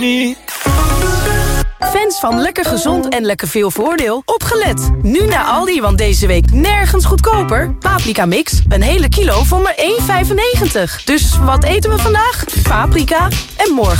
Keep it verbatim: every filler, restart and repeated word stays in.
Fans van lekker gezond en lekker veel voordeel, opgelet. Nu naar Aldi, want deze week nergens goedkoper. Paprika mix, een hele kilo voor maar één vijfennegentig. Dus wat eten we vandaag? Paprika. En morgen